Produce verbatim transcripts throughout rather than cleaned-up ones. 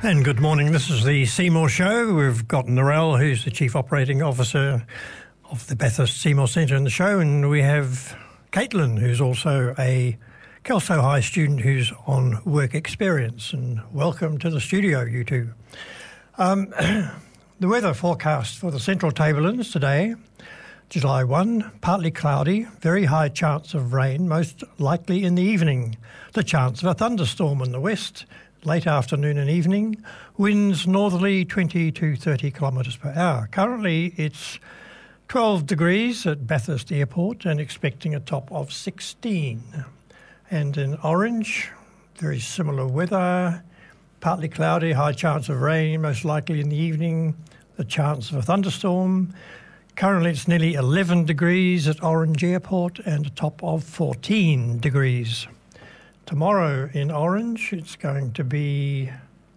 And good morning. This is the Seymour Show. We've got Narelle, who's the Chief Operating Officer of the Bathurst Seymour Centre in the show, and we have Caitlin, who's also a Kelso High student who's on work experience. And welcome to the studio, you two. Um, the weather forecast for the Central Tablelands today, July first, partly cloudy, very high chance of rain, most likely in the evening. The chance of a thunderstorm in the west, late afternoon and evening. Winds northerly twenty to thirty kilometres per hour. Currently it's twelve degrees at Bathurst Airport and expecting a top of sixteen. And in Orange, very similar weather, partly cloudy, high chance of rain, most likely in the evening. The chance of a thunderstorm. Currently it's nearly eleven degrees at Orange Airport and a top of fourteen degrees. Tomorrow in Orange it's going to be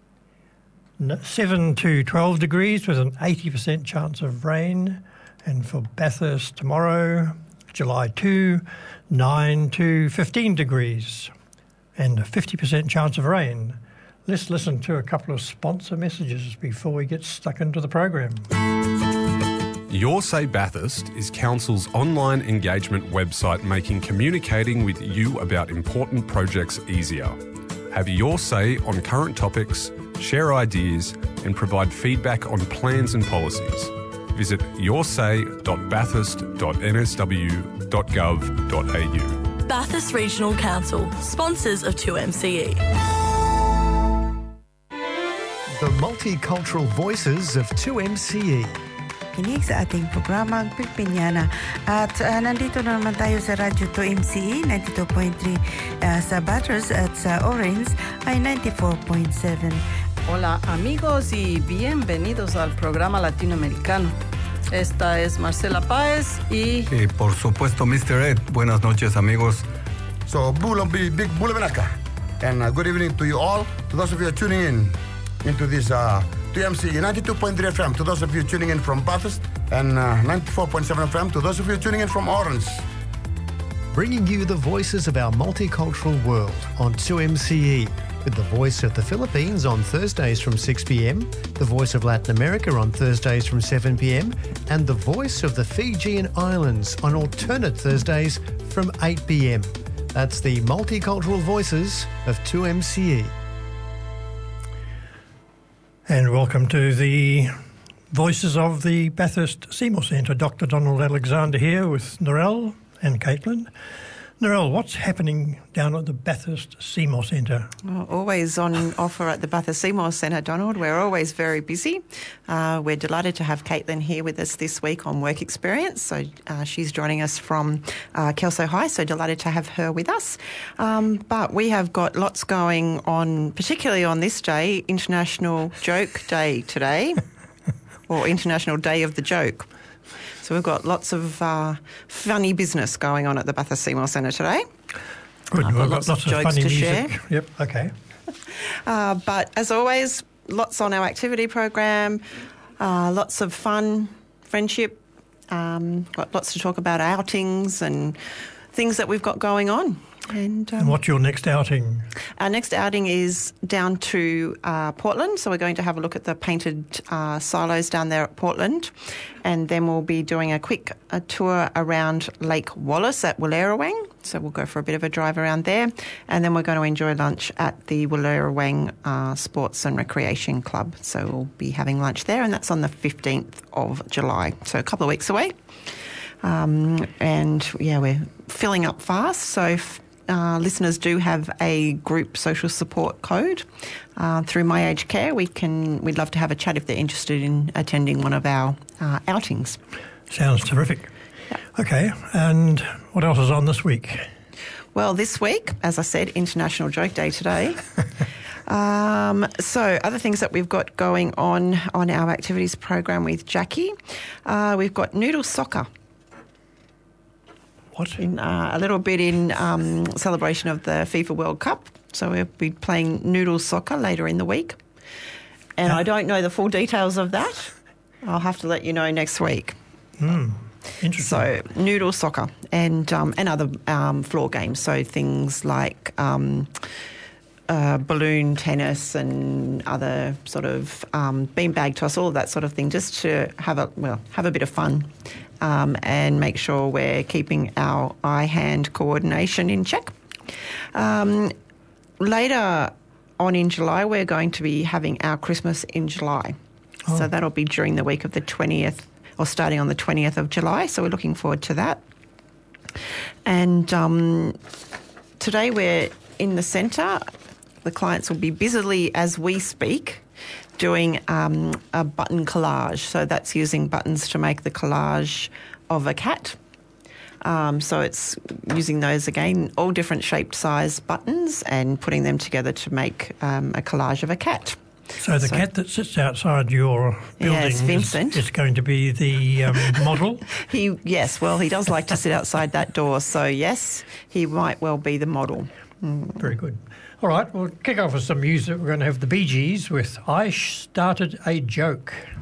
seven to twelve degrees with an eighty percent chance of rain. And for Bathurst tomorrow, July second, nine to fifteen degrees and a fifty percent chance of rain. Let's listen to a couple of sponsor messages before we get stuck into the program. Your Say Bathurst is Council's online engagement website making communicating with you about important projects easier. Have your say on current topics, share ideas and provide feedback on plans and policies. Visit your say dot bathurst dot n s w dot gov dot a u. Bathurst Regional Council, sponsors of two M C E. The multicultural voices of two M C E. Kinig sa ating programang Pilipiniana. At uh, nandito na naman tayo sa Radyo two M C E, ninety-two point three uh, sa Bathurst at sa Orange ay ninety-four point seven. Hola amigos y bienvenidos al programa latinoamericano. Esta es Marcela Páez y... Y por supuesto mister Ed. Buenas noches amigos. So, Bulambi, big Bulamanaka. And uh, good evening to you all. To those of you tuning in into this uh, two M C E ninety-two point three F M, to those of you tuning in from Bathurst, and uh, ninety-four point seven F M, to those of you tuning in from Orange. Bringing you the voices of our multicultural world on two M C E, with the voice of the Philippines on Thursdays from six p m, the voice of Latin America on Thursdays from seven p m, and the voice of the Fijian Islands on alternate Thursdays from eight p m. That's the multicultural voices of two M C E. And welcome to the voices of the Bathurst Seymour Centre. Doctor Donald Alexander here with Narelle and Caitlin. Narelle, what's happening down at the Bathurst Seymour Centre? Well, always on offer at the Bathurst Seymour Centre, Donald. We're always very busy. Uh, we're delighted to have Caitlin here with us this week on work experience. So uh, she's joining us from uh, Kelso High, so delighted to have her with us. Um, but we have got lots going on, particularly on this day, International Joke Day today, or International Day of the Joke. So we've got lots of uh, funny business going on at the Bathurst Seymour Centre today. Good, I've we've got lots, lots of of jokes funny to music. share. Yep, okay. Uh, but as always, lots on our activity program, uh, lots of fun, friendship, um, got lots to talk about outings and things that we've got going on. And, um, and what's your next outing? Our next outing is down to uh, Portland, so we're going to have a look at the painted uh, silos down there at Portland, and then we'll be doing a quick a tour around Lake Wallace at Wallerawang, so we'll go for a bit of a drive around there, and then we're going to enjoy lunch at the Wallerawang uh, Sports and Recreation Club, so we'll be having lunch there, and that's on the fifteenth of July, so a couple of weeks away. Um, and, yeah, we're filling up fast, so... If, Uh, listeners do have a group social support code uh, through My Aged Care. We can, we'd love to have a chat if they're interested in attending one of our uh, outings. Sounds terrific. Yep. Okay, and what else is on this week? Well, this week, as I said, International Joke Day today. um, so other things that we've got going on on our activities program with Jackie, uh, we've got Noodle Soccer. What? In, uh, a little bit in um, celebration of the FIFA World Cup. So we'll be playing Noodle Soccer later in the week. And I don't know the full details of that. I'll have to let you know next week. Mm, interesting. So Noodle Soccer and um, and other um, floor games. So things like um, uh, balloon tennis and other sort of um, beanbag toss, all of that sort of thing, just to have a well have a bit of fun um, and make sure we're keeping our eye-hand coordination in check. Um, later on in July, we're going to be having our Christmas in July. Oh. So that'll be during the week of the twentieth, or starting on the twentieth of July. So we're looking forward to that. And um, today we're in the centre. The clients will be busily, as we speak, doing um, a button collage. So that's using buttons to make the collage of a cat. Um, so it's using those, again, all different shaped size buttons and putting them together to make um, a collage of a cat. So the so, cat that sits outside your building yes, Vincent. Is, is going to be the um, model? he Yes, well, he does like to sit outside that door. So, yes, he might well be the model. Mm. Very good. All right, we'll kick off with some music. We're going to have the Bee Gees with I Started a Joke.